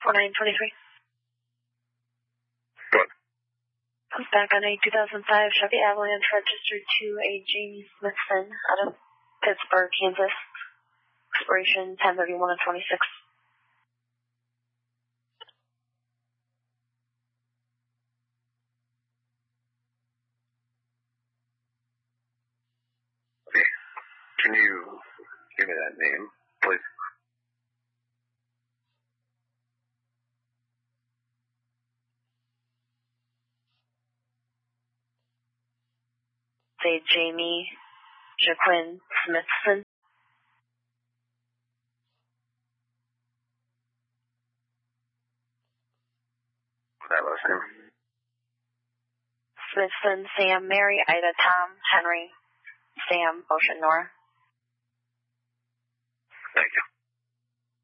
4923. Good. Comes back on a 2005 Chevy Avalanche registered to a Jamie Smithson out of Pittsburgh, Kansas. Expiration 10/31 of 26. Okay. Can you give me that name, please? Say Jamie Jaquin Smithson. That last name? Smithson, Sam, Mary, Ida, Tom, Henry, Sam, Ocean, Nora.